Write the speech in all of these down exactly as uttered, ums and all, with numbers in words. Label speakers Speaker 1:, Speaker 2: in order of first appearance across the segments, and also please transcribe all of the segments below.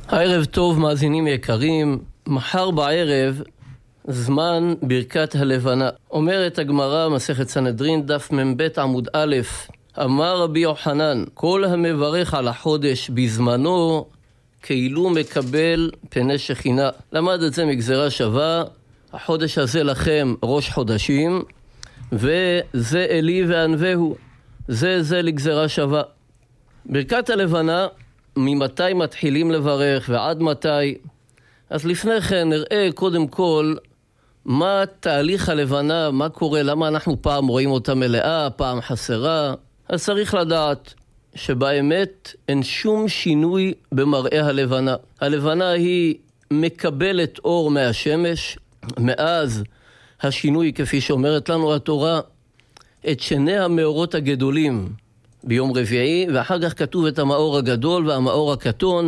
Speaker 1: הערב טוב מאזינים יקרים, מחר בערב זמן ברכת הלבנה. אומרת הגמרא מסכת סנהדרין דף מ"ב עמוד א', אמר רבי יוחנן, כל המברך על החודש בזמנו כאילו מקבל פני שכינה. למד את זה מגזרה שווה, החודש הזה לכם ראש חודשים, וזה אלי וענבהו, זה זה לגזרה שווה. ברכת הלבנה, ממתי מתחילים לברך ועד מתי? אז לפני כן נראה קודם כל מה תהליך הלבנה, מה קורה, למה אנחנו פעם רואים אותה מלאה, פעם חסרה. אז צריך לדעת שבאמת אין שום שינוי במראה הלבנה. הלבנה היא מקבלת אור מהשמש, מאז השינוי כפי שאומרת לנו התורה, את שני המאורות הגדולים ביום רביעי, ואחר כך כתוב את המאור הגדול והמאור הקטון,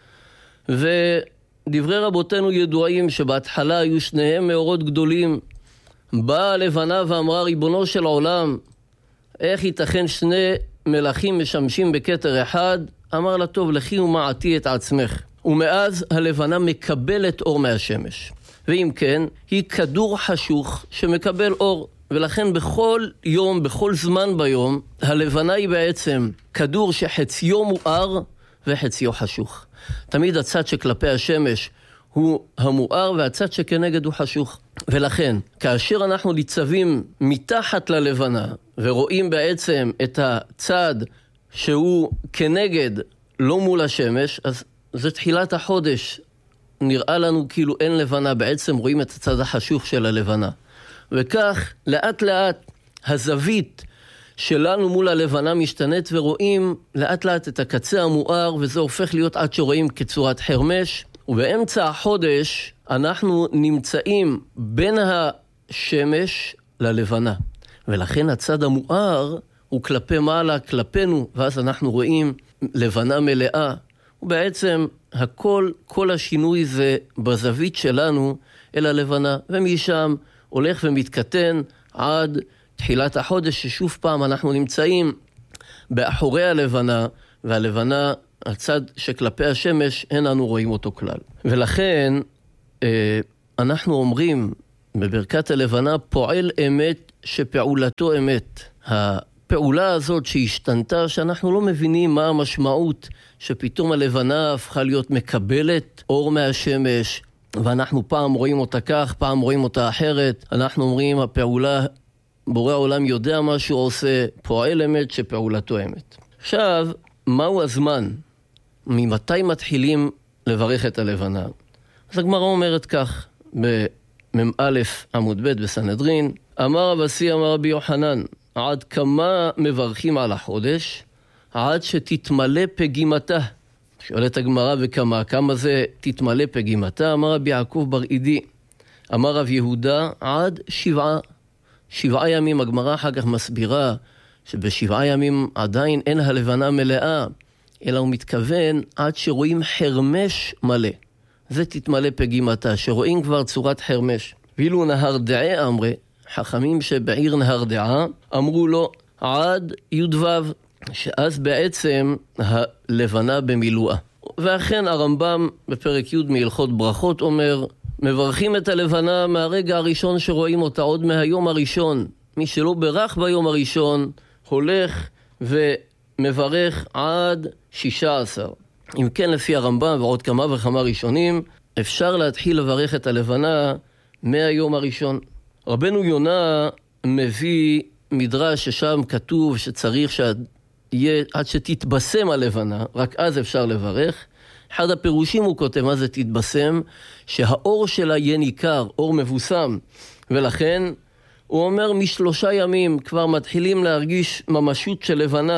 Speaker 1: ודברי רבותינו ידועים שבהתחלה היו שניהם מאורות גדולים. באה הלבנה ואמרה, ריבונו של עולם, איך ייתכן שני מלאכים משמשים בכתר אחד? אמר לה, טוב, לכי ומעטי את עצמך. ומאז הלבנה מקבלת אור מהשמש, ואם כן, היא כדור חשוך שמקבל אור. ולכן בכל יום, בכל זמן ביום, הלבנה היא בעצם כדור שחציו מואר וחציו חשוך. תמיד הצד שכלפי השמש הוא המואר והצד שכנגד הוא חשוך. ולכן, כאשר אנחנו ניצבים מתחת ללבנה ורואים בעצם את הצד שהוא כנגד, לא מול השמש, אז זה תחילת החודש. נראה לנו כאילו אין לבנה, בעצם רואים את הצד החשוך של הלבנה. וכך לאט לאט הזווית שלנו מול הלבנה משתנית, ורואים לאט לאט את הקצה המואר, וזה הופך להיות עד שרואים כצורת חרמש. ובאמצע החודש אנחנו נמצאים בין השמש ללבנה, ולכן הצד המואר הוא כלפי מעלה, כלפינו, ואז אנחנו רואים לבנה מלאה. ובעצם הכל, כל השינוי זה בזווית שלנו אל הלבנה, ומשם הולך ומתקטן עד תחילת החודש, ששוב פעם אנחנו נמצאים באחורי הלבנה, והלבנה, הצד שכלפי השמש, אין אנו רואים אותו כלל. ולכן אנחנו אומרים בברכת הלבנה, פועל אמת שפעולתו אמת. הפעולה הזאת שהשתנתה, שאנחנו לא מבינים מה המשמעות, שפתאום הלבנה הפכה להיות מקבלת אור מהשמש, ואנחנו פעם רואים אותה כך, פעם רואים אותה אחרת. אנחנו אומרים, הפעולה, בורא העולם יודע מה שהוא עושה, פועל אמת שפעולתו אמת. עכשיו, מהו הזמן? ממתי מתחילים לברך את הלבנה? אז הגמרא אומרת כך, במ"א עמוד ב' בסנהדרין, אמר רב אסי אמר רבי יוחנן, עד כמה מברכים על החודש? עד שתתמלא פגימתה. שואלת הגמרא וכמה, כמה זה תתמלא פגימתה? אמר רבי יעקב בר אידי, אמר רב יהודה, עד שבעה. שבעה ימים. הגמרא אחר כך מסבירה שבשבעה ימים עדיין אין הלבנה מלאה, אלא הוא מתכוון עד שרואים חרמש מלא. זה תתמלא פגימתה, שרואים כבר צורת חרמש. ואילו נהר דעה אמרה, חכמים שבעיר נהר דעה, אמרו לו עד י"ו, שאז בעצם הלבנה במילואה. ואכן הרמב"ם בפרק י' מהלכות ברכות אומר, מברכים את הלבנה מהרגע הראשון שרואים אותה, עוד מהיום הראשון. מי שלא ברך ביום הראשון, הולך ומברך עד שישה עשר. אם כן, לפי הרמב"ם ועוד כמה וכמה ראשונים, אפשר להתחיל לברך את הלבנה מהיום הראשון. רבנו יונה מביא מדרש ששם כתוב שצריך שיהיה עד שתתבשם הלבנה, רק אז אפשר לברך. אחד הפירושים הוא כותב מה זה תתבשם, שהאור שלה יהיה ניכר, אור מבוסם, ולכן הוא אומר משלושה ימים כבר מתחילים להרגיש ממשות של לבנה,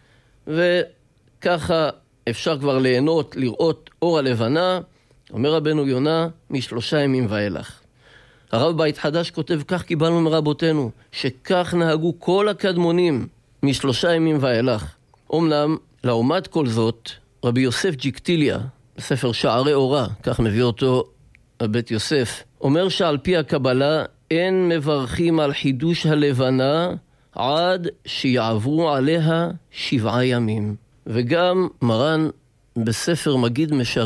Speaker 1: וככה אפשר כבר ליהנות, לראות אור הלבנה. אומר רבנו יונה, משלושה ימים ואילך. הרב בית חדש כותב, כך קיבלנו מרבותינו, שכך נהגו כל הקדמונים משלושה ימים ואילך. אמנם, לעומת כל זאת, רבי יוסף ג'יקטיליה, בספר שערי אורה, כך מביא אותו בית יוסף, אומר שעל פי הקבלה אין מברכים על חידוש הלבנה עד שיעברו עליה שבעה ימים. וגם מרן בספר מגיד משרים,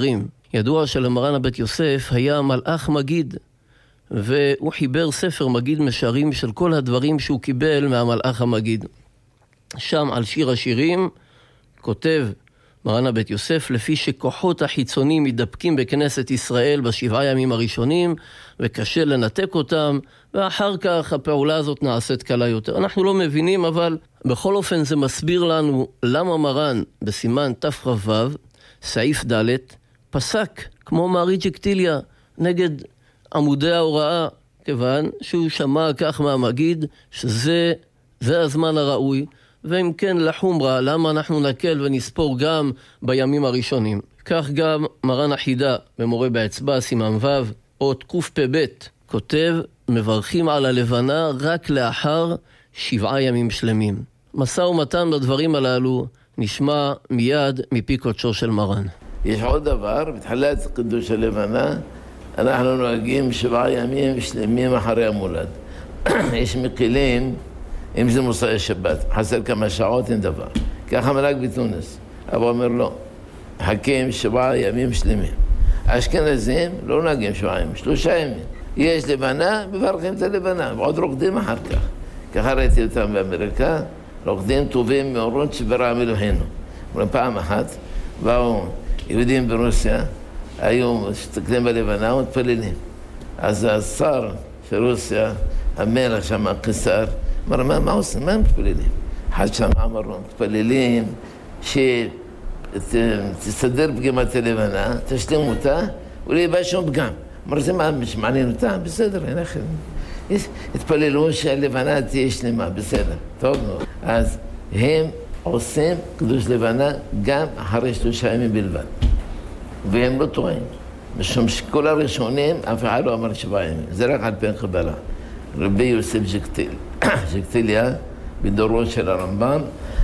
Speaker 1: ידוע שלמרן הבית יוסף היה מלאך מגיד, והוא חיבר ספר מגיד משרים של כל הדברים שהוא קיבל מהמלאך המגיד. שם על שיר השירים כותב מרן הבית יוסף, לפי שכוחות החיצונים מתדפקים בכנסת ישראל בשבעה ימים הראשונים, וקשה לנתק אותם, ואחר כך הפעולה הזאת נעשית קלה יותר. אנחנו לא מבינים, אבל בכל אופן זה מסביר לנו למה מרן בסימן תר"ו, סעיף ד', פסק כמו מעריד ג'קטיליה נגד עמודי ההוראה, כיוון שהוא שמע כך מהמגיד שזה זה הזמן הראוי, ואם כן לחומרה, למה אנחנו נקל ונספור גם בימים הראשונים. כך גם מרן החידה במורה באצבע, סימן ו', אות קפ"ב, כותב, מברכים על הלבנה רק לאחר שבעה ימים שלמים. משא ומתן בדברים הללו נשמע מיד מפי קודשו של מרן.
Speaker 2: יש עוד דבר, בתחילת קידוש הלבנה, אנחנו נוהגים שבעה ימים שלמים אחרי המולד. יש מקילים, אם זה מוצאי שבת, חסר כמה שעות, אין דבר. ככה מלאק בתוניס. אבא אומר לא, חכים שבעה ימים שלמים. אשכנזים לא נוהגים שבעה ימים, שלושה ימים. יש לבנה, מברכים את הלבנה, ועוד רוקדים אחר כך. ככה ראיתי אותם באמריקה, רוקדים טובים מאורות שברא מלוהינו. פעם אחת באו יהודים ברוסיה, היו מסתכלים בלבנה ומתפללים. אז השר של רוסיה, המלך שם, הקיסר, אמר, מה, מה עושים? מה הם מתפללים? אחד שם אמרו, מתפללים שתסדר פגימת הלבנה, תשלים אותה, ולהיבא שום פגם. אמר, זה מה מעניין אותה? בסדר, אין אחר. התפללו שהלבנה תהיה שלמה, בסדר, טוב מאוד. אז הם עושים קדוש לבנה גם אחרי שלושה ימים בלבד. והם לא טועים. משום שכל הראשונים, אף אחד לא אמר שבעה ימים. זה רק על פי הקבלה. רבי יוסף ג'קטיל. ג'קטיליה, בדורו של הרמב"ם,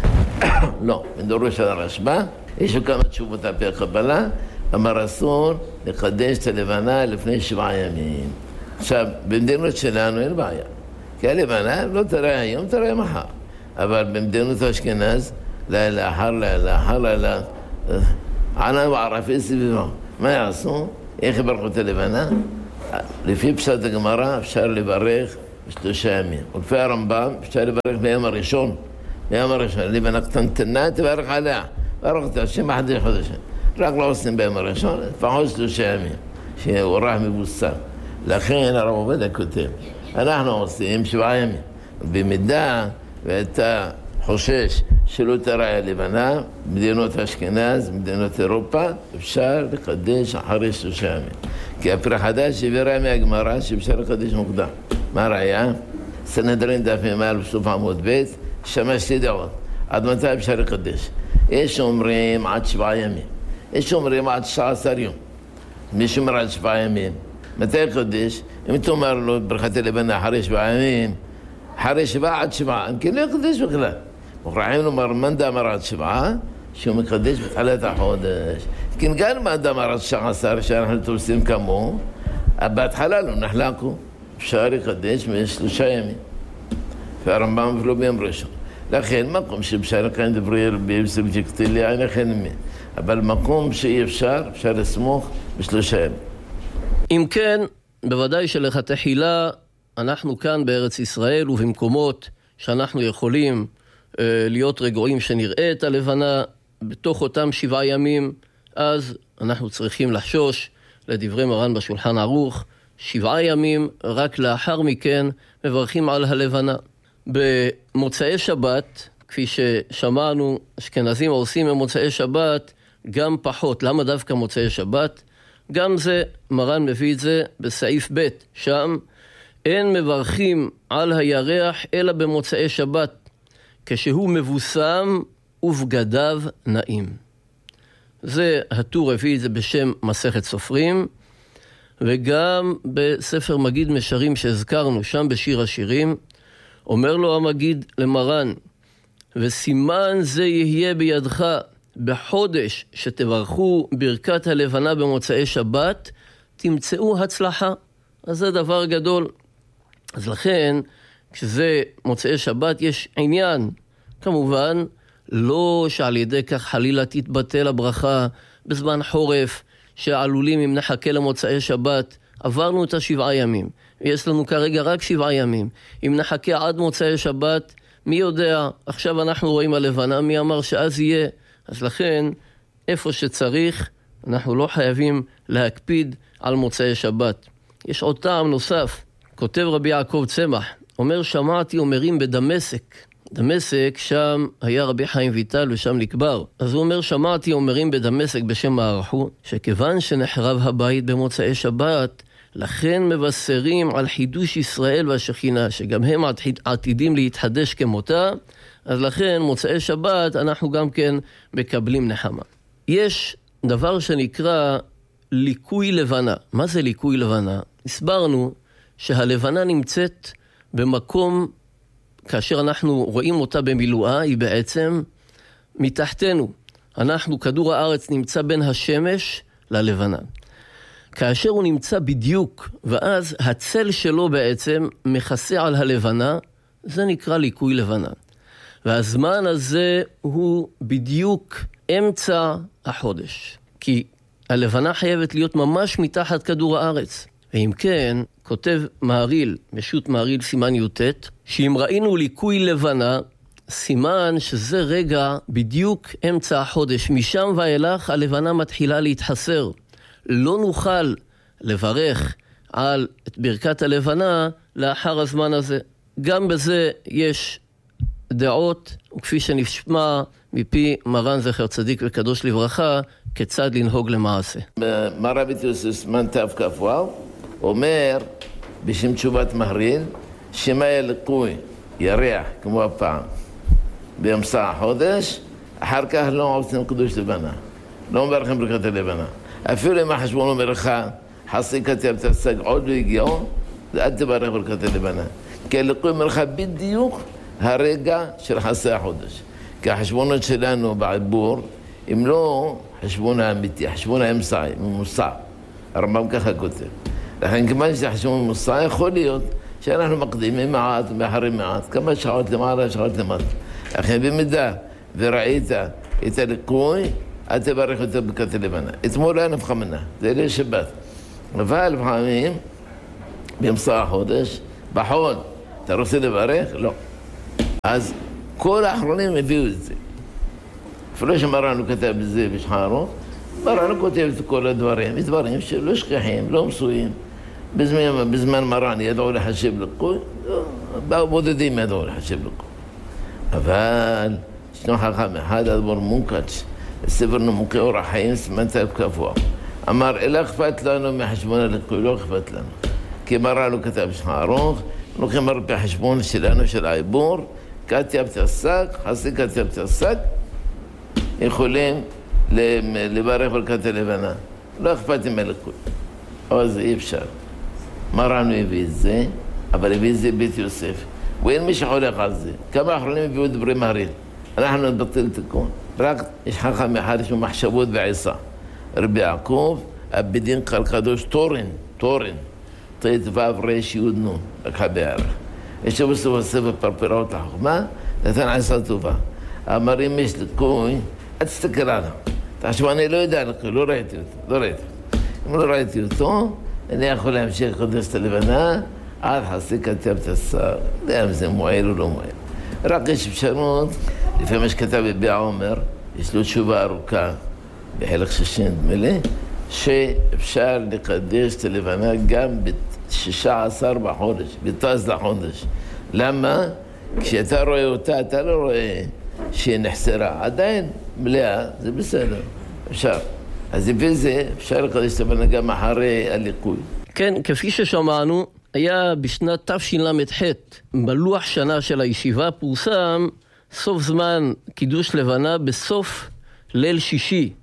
Speaker 2: לא, בדורו של הרשב"א, יש לו כמה תשובות על פי הקבלה, אמר אסור לחדש את הלבנה לפני שבעה ימים. עכשיו, במדינות שלנו אין בעיה. כי הלבנה לא תראה היום, תראה מחר. אבל במדינות אשכנז, לילה אחר לילה אחר לילה, ענה וערפי סביבו. מה יעשו? איך יברכו את הלבנה? לפי פשט הגמרא אפשר לברך בשלושה ימים. ולפי הרמב"ם אפשר לברך ביום הראשון. ביום הראשון, לבנה קטנטנה תברך עליה. ברך אותה, שם אחדי חודשים. רק לא עושים ביום הראשון, לפחות שלושה ימים. שהוא רח מבוסם. לכן הרב עובדיה כותב, אנחנו עושים שבעה ימים. במידה ואתה חושש שלא תראה הלבנה, מדינות אשכנז, מדינות אירופה, אפשר לקדש אחרי שלושה ימים. כי הפרי חדש הבירה מהגמרא שאפשר לקדש מוקדם. מה ראיה? סנהדרין דף י"א בסוף עמוד ב', שמה שתי דעות. עד מתי אפשר לקדש? יש אומרים עד שבעה ימים. יש אומרים עד תשעה עשר יום. מי שאומר עד שבעה ימים, מתי יקדש? אם תאמר לו ברכת הלבנה אחרי שבעה ימים, אחרי שבעה עד שבעה, אם כן לא יקדש בכלל. מוכרחים לומר, מאן דאמר עד שבעה, שהוא מקדש בתחילת החודש. כן, גם מאן דאמר עד תשעה עשר, שאנחנו תופסים כמוהו, בהתחלה לא נחלקו, אפשר לקדש משלושה ימים. והרמב"ם אפילו ביום ראשון. לכן, מקום שאפשר לקיים דברי רבי יוסף ג'קטיליה, אין לכן מי. אבל מקום שאי אפשר, אפשר לסמוך בשלושה ימים.
Speaker 1: אם כן, בוודאי שלכתחילה אנחנו כאן בארץ ישראל ובמקומות שאנחנו יכולים אה, להיות רגועים שנראה את הלבנה בתוך אותם שבעה ימים, אז אנחנו צריכים לחשוש לדברי מרן בשולחן ערוך, שבעה ימים, רק לאחר מכן מברכים על הלבנה. במוצאי שבת, כפי ששמענו, אשכנזים עושים במוצאי שבת גם פחות. למה דווקא מוצאי שבת? גם זה, מרן מביא את זה בסעיף ב', שם אין מברכים על הירח אלא במוצאי שבת, כשהוא מבוסם ובגדיו נעים. זה, הטור הביא את זה בשם מסכת סופרים, וגם בספר מגיד משרים שהזכרנו, שם בשיר השירים, אומר לו המגיד למרן, וסימן זה יהיה בידך, בחודש שתברכו ברכת הלבנה במוצאי שבת, תמצאו הצלחה. אז זה דבר גדול. אז לכן, כשזה מוצאי שבת, יש עניין. כמובן, לא שעל ידי כך חלילה תתבטל הברכה בזמן חורף, שעלולים אם נחכה למוצאי שבת, עברנו את השבעה ימים. יש לנו כרגע רק שבעה ימים. אם נחכה עד מוצאי שבת, מי יודע, עכשיו אנחנו רואים הלבנה, מי אמר שאז יהיה. אז לכן, איפה שצריך, אנחנו לא חייבים להקפיד על מוצאי שבת. יש עוד טעם נוסף, כותב רבי יעקב צמח, אומר שמעתי אומרים בדמשק, דמשק שם היה רבי חיים ויטל ושם נקבר. אז הוא אומר שמעתי אומרים בדמשק בשם הערכו, שכיוון שנחרב הבית במוצאי שבת, לכן מבשרים על חידוש ישראל והשכינה, שגם הם עתידים להתחדש כמותה, אז לכן מוצאי שבת אנחנו גם כן מקבלים נחמה. יש דבר שנקרא ליקוי לבנה. מה זה ליקוי לבנה? הסברנו שהלבנה נמצאת במקום, כאשר אנחנו רואים אותה במילואה, היא בעצם מתחתנו. אנחנו, כדור הארץ נמצא בין השמש ללבנה. כאשר הוא נמצא בדיוק, ואז הצל שלו בעצם מכסה על הלבנה, זה נקרא ליקוי לבנה. והזמן הזה הוא בדיוק אמצע החודש. כי הלבנה חייבת להיות ממש מתחת כדור הארץ. ואם כן, כותב מהריל, משו"ת מהריל סימן י"ט, שאם ראינו ליקוי לבנה, סימן שזה רגע בדיוק אמצע החודש. משם ואילך הלבנה מתחילה להתחסר. לא נוכל לברך על את ברכת הלבנה לאחר הזמן הזה. גם בזה יש דעות, וכפי שנשמע מפי מרן זכר צדיק וקדוש לברכה, כיצד לנהוג למעשה.
Speaker 2: מרבי יוסף מן תו כפואר אומר בשם תשובת מהריל, שמה ילקוי ירח כמו הפעם באמצע החודש, אחר כך לא עושים קדוש לבנה, לא מברכים ברכת הלבנה. אפילו אם החשבון אומר לך חסי כתב תשג עוד לא הגיעו, אל תברך ברכת הלבנה, כי הלקוי אומר לך בדיוק הרגע של חסי החודש. כי החשבונות שלנו בעבור הם לא חשבון האמיתי, חשבון האמצעי, ממוסע. הרמב"ם ככה כותב. לכן כיוון שזה חשבון ממוסע, יכול להיות שאנחנו מקדימים מעט ומאחרים מעט, כמה שעות למעלה, שעות למטה. לכן במידה וראית את הליקוי, אל תברך אותו ברכת הלבנה. אתמול היה נפחה מנה, זה ליל שבת. אבל לפעמים, באמצע החודש, בחול, אתה רוצה לברך? לא. אז כל האחרונים הביאו את זה. אפילו שמרנו כתב בזה בשחרו, מרנו כותב את כל הדברים, דברים שלא שכחים, לא מסויים. בזמן, בזמן מרן ידעו לחשב ליקוי, באו בודדים ידעו לחשב ליקוי. אבל ישנו חכם אחד, אדמו"ר מונקאץ', בספר נימוקי אור החיים, סימן תו כפואר. אמר, אלא אכפת לנו מחשבון הליקוי, לא אכפת לנו. כי מרנו כתב בשחרו, לוקחים הרבה חשבון שלנו, של העיבור, כתב תעסק, חסי כתב תעסק, יכולים לברך ברכת הלבנה. לא אכפת עם הליקוי. אבל זה אי אפשר. מרנו הביא את זה, אבל הביא את זה בית יוסף. ואין מי שחולק על זה. כמה האחרונים הביאו דברי מהריל. אנחנו נבטל תיקון. רק יש חכם אחד, יש לו מחשבות בעיסה. רבי יעקב, הבדין קל קדוש תורן, תורן. תית וו רש יוד נון, לקחה בערך. יש לו בסוף הספר פרפראות החוכמה, נתן עיסה טובה. אמר אם יש ליקוי, אל תסתכל עליו. תחשב, אני לא יודע ליקוי, לא ראיתי אותו, לא ראיתי. אם לא ראיתי אותו, אני יכול להמשיך קודש את הלבנה, עד חסי כתב את השר, לא יודע אם זה מועיל או לא מועיל. רק יש אפשרות, לפי מה שכתב בביע עומר, יש לו תשובה ארוכה, בחלק שישים נדמה לי, שאפשר לקדש את הלבנה גם בשישה עשר בחודש, בטז לחודש. למה? כשאתה רואה אותה, אתה לא רואה שהיא נחסרה. עדיין מלאה, זה בסדר, אפשר. אז לפי זה אפשר לקדש את הלבנה גם אחרי הליקוי.
Speaker 1: כן, כפי ששמענו, היה בשנת תשל"ח, בלוח שנה של הישיבה, פורסם סוף זמן קידוש לבנה בסוף ליל שישי,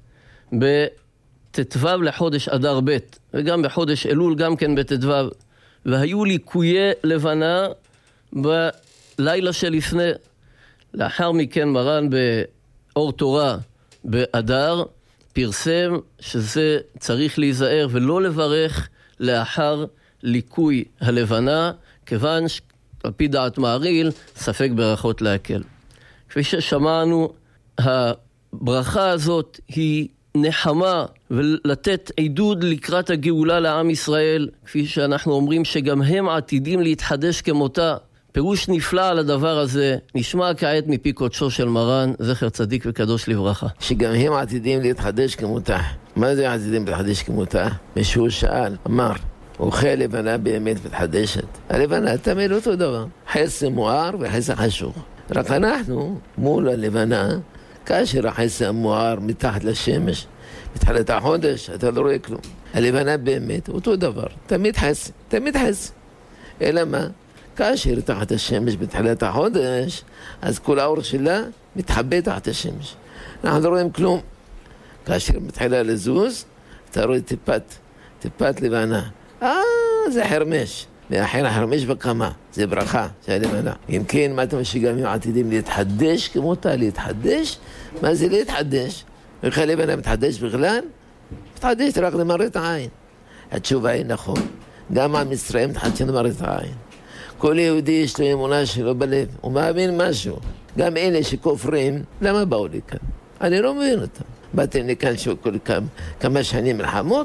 Speaker 1: בט"ו לחודש אדר ב', וגם בחודש אלול גם כן בט"ו, והיו ליקויי לבנה בלילה שלפני. לאחר מכן מרן באור תורה באדר פרסם שזה צריך להיזהר ולא לברך לאחר ליקוי הלבנה, כיוון שעל פי דעת מהריל ספק ברכות להקל. כפי ששמענו, הברכה הזאת היא נחמה ולתת עידוד לקראת הגאולה לעם ישראל, כפי שאנחנו אומרים שגם הם עתידים להתחדש כמותה. פירוש נפלא על הדבר הזה, נשמע כעת מפי קודשו של מרן, זכר צדיק וקדוש לברכה.
Speaker 2: שגם הם עתידים להתחדש כמותה. מה זה עתידים להתחדש כמותה? מישהו שאל, אמר, אוכל לבנה באמת מתחדשת. הלבנה תמיד אותו דבר, חסה מואר וחסה חשוך. רק אנחנו מול הלבנה, כאשר החסה המואר מתחת לשמש, מתחילת החודש, אתה לא רואה כלום. הלבנה באמת אותו דבר, תמיד חסה, תמיד חסה. אלא מה? כאשר תחת השמש בתחילת החודש, אז כל האור שלה מתחבא תחת השמש. אנחנו לא רואים כלום. כאשר מתחילה לזוז, אתה רואה טיפת, טיפת לבנה. אה, זה חרמש. מאחר החרמש בקמה, זה ברכה, זה הלבנה. אם כן, מה אתם שגם הם עתידים להתחדש כמותה, להתחדש? מה זה להתחדש? איך הלבנה מתחדש בכלל? מתחדש רק למראית העין. התשובה היא נכון. גם עם ישראל מתחדש למראית העין. כל יהודי יש לו אמונה שלו בלב, הוא מאמין משהו. גם אלה שכופרים, למה באו לי כאן? אני לא מבין אותם. באתם לי כאן כל כמה, כמה שנים מלחמות?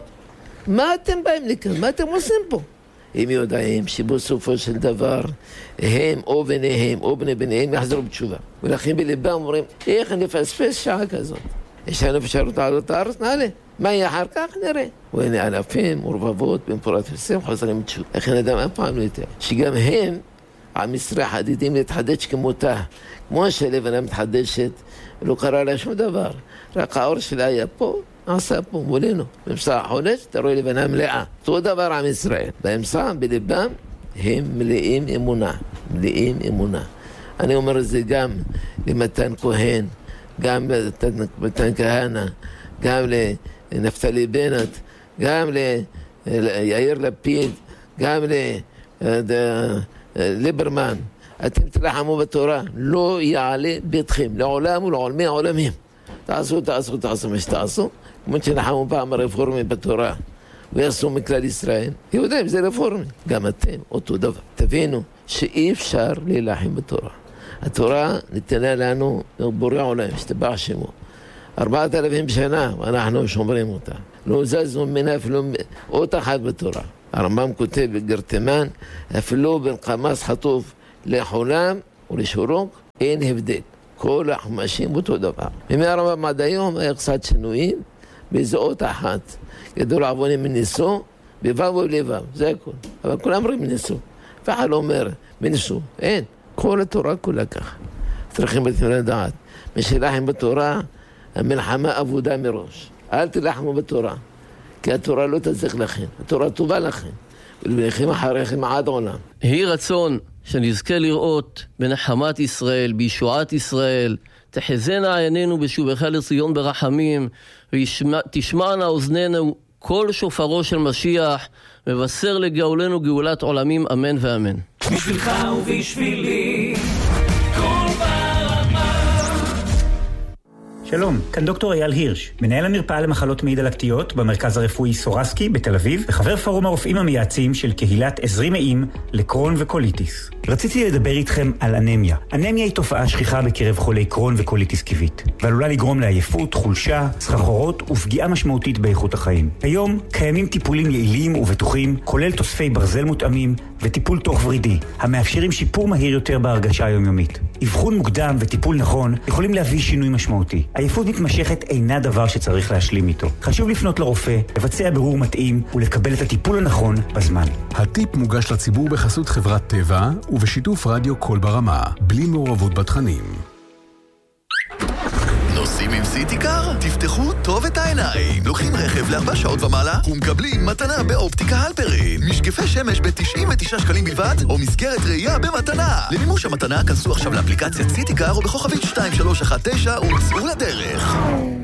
Speaker 2: מה אתם באים לי כאן? מה אתם עושים פה? הם יודעים שבסופו של דבר הם או בניהם או בני בניהם יחזרו בתשובה. ולכן בלבם אומרים, איך נפספס שעה כזאת? יש לנו אפשרות לעלות הארץ? נעלה. מה יהיה אחר כך? נראה. והנה אלפים ורבבות במפורת וסים חוזרים בתשובה. לכן אדם אף פעם לא יותר. שגם הם, עם ישראל עתידים להתחדש כמותה. כמו שהלבנה מתחדשת, לא קרה לה שום דבר. רק האור שלה היה פה, נעשה פה מולנו. באמצע החודש, אתה רואה לבנה מלאה. אותו דבר עם ישראל. באמצע, בלבם, הם מלאים אמונה. מלאים אמונה. אני אומר את זה גם למתן כהן, גם למתן כהנא, גם לנפתלי בנט, גם ליאיר לפיד, גם לליברמן. אתם תלחמו בתורה, לא יעלה ביתכם, לעולם ולעולמי העולמים. תעשו, תעשו, תעשו מה שתעשו, כמו שנחמו פעם הרפורמים בתורה, ויעשו מכלל ישראל. יהודים, זה רפורמי. גם אתם, אותו דבר. תבינו שאי אפשר להילחם בתורה. התורה ניתנה לנו בורא עולם, שתבח שמו. ארבעת אלפים שנה, ואנחנו שומרים אותה. לא זזנו ממנה אפילו אות אחת בתורה. הרמב"ם כותב בגרטמן, אפילו בין חמאס חטוף לחולם ולשורוק, אין הבדל. כל החומשים אותו דבר. מימי הרמב"ם עד היום היה קצת שינויים, באיזו אות אחת. גדול עוונים מניסו, בבב ולבב, זה הכל. אבל כולם אומרים מניסו. ואחד לא אומר, מניסו, אין. כל התורה כולה ככה. צריכים בתים לדעת. מי שלחם בתורה, המלחמה עבודה מראש. אל תלחמו בתורה, כי התורה לא תצליח לכם. התורה טובה לכם. ולבניכם אחריכם עד עולם.
Speaker 1: יהי רצון שנזכה לראות בנחמת ישראל, בישועת ישראל, תחזינה עינינו בשובך לציון ברחמים, ותשמענה אוזנינו כל שופרו של משיח, מבשר לגאולנו גאולת עולמים, אמן ואמן.
Speaker 3: בשבילך ובשבילי כל ברמה.
Speaker 4: שלום, כאן דוקטור אייל הירש, מנהל המרפאה למחלות מעי דלקתיות במרכז הרפואי סורסקי בתל אביב, וחבר פורום הרופאים המייעצים של קהילת עזרי מעיים לקרון וקוליטיס. רציתי לדבר איתכם על אנמיה. אנמיה היא תופעה שכיחה בקרב חולי קרון וקוליטיס כיבית, ועלולה לגרום לעייפות, חולשה, סחרחורות ופגיעה משמעותית באיכות החיים. היום קיימים טיפולים יעילים ובטוחים, כולל תוספי ברזל מותאמים וטיפול תוך ורידי, המאפשרים שיפור מהיר יותר בהרגשה היומיומית. אבחון מוקדם וטיפול נכון יכולים להביא שינוי משמעותי. עייפות מתמשכת אינה דבר שצריך להשלים איתו. חשוב לפנות לרופא, לבצע בירור מתאים ולקבל את הטיפול הנכון בזמן.
Speaker 5: הטיפ מוגש לציבור בחסות חברת טבע ובשיתוף רדיו כל ברמה, בלי מעורבות בתכנים.
Speaker 6: נוסעים עם סיטיקר? תפתחו טוב את העיניים. לוקחים רכב לארבע שעות ומעלה ומקבלים מתנה באופטיקה הלפרין. משקפי שמש ב-תשעים ותשעה שקלים בלבד, או מסגרת ראייה במתנה. למימוש המתנה כנסו עכשיו לאפליקציית סיטיקר או בכוכבית שתיים שלוש אחת תשע וצאו לדרך.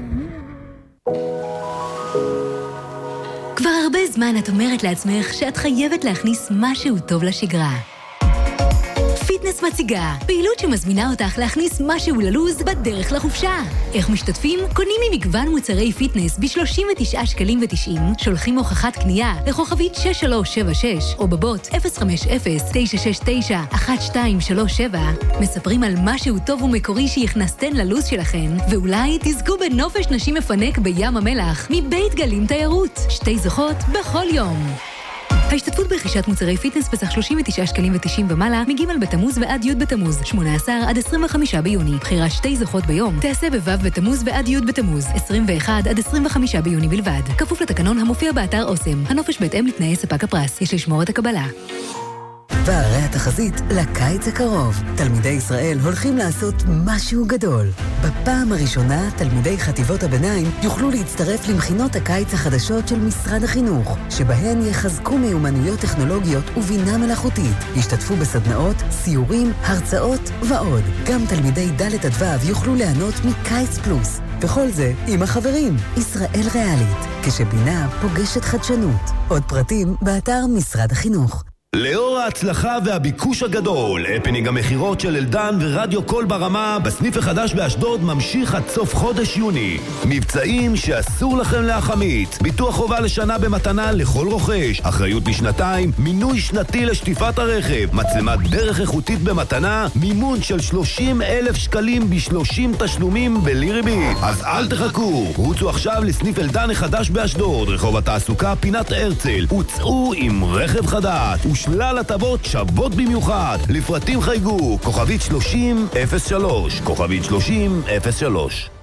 Speaker 7: כבר הרבה זמן את אומרת לעצמך שאת חייבת להכניס משהו טוב לשגרה. פיטנס מציגה פעילות שמזמינה אותך להכניס משהו ללוז בדרך לחופשה. איך משתתפים? קונים ממגוון מוצרי פיטנס ב-שלושים ותשעה שקלים ותשעים, שולחים הוכחת קנייה לכוכבית שש שלוש שבע שש או בבוט אפס חמש אפס תשע שש תשע אחת שתיים שלוש שבע, מספרים על משהו טוב ומקורי שהכנסתן ללוז שלכן, ואולי תזכו בנופש נשים מפנק בים המלח מבית גלים תיירות. שתי זוכות בכל יום. ההשתתפות ברכישת מוצרי פיטנס בסך שלושים ותשעה שקלים ותשעים ומעלה מג' בתמוז ועד י' בתמוז, שמונה עשר עד עשרים וחמישה ביוני. בחירת שתי זוכות ביום תעשה בו' בתמוז ועד י' בתמוז, עשרים ואחד עד עשרים וחמישה ביוני בלבד. כפוף לתקנון המופיע באתר אוסם. הנופש בהתאם לתנאי ספק הפרס. יש לשמור את הקבלה.
Speaker 8: והרי התחזית לקיץ הקרוב. תלמידי ישראל הולכים לעשות משהו גדול. בפעם הראשונה, תלמידי חטיבות הביניים יוכלו להצטרף למכינות הקיץ החדשות של משרד החינוך, שבהן יחזקו מיומנויות טכנולוגיות ובינה מלאכותית. ישתתפו בסדנאות, סיורים, הרצאות ועוד. גם תלמידי ד' עד ו' יוכלו ליהנות מקיץ פלוס. וכל זה עם החברים. ישראל ריאלית, כשבינה פוגשת חדשנות. עוד פרטים באתר משרד החינוך.
Speaker 9: לאור ההצלחה והביקוש הגדול, הפנינג המחירות של אלדן ורדיו קול ברמה בסניף החדש באשדוד ממשיך עד סוף חודש יוני. מבצעים שאסור לכם להחמיץ. ביטוח חובה לשנה במתנה לכל רוכש, אחריות לשנתיים, מינוי שנתי לשטיפת הרכב, מצלמת דרך איכותית במתנה, מימון של שלושים אלף שקלים ב-שלושים תשלומים בלי ריבית. אז אל תחכו, רוצו עכשיו לסניף אלדן החדש באשדוד, רחוב התעסוקה פינת הרצל, וצאו עם רכב חדש ושלל הטבות שוות במיוחד. לפרטים חייגו כוכבית שלושים אפס שלוש, כוכבית שלושים אפס שלוש.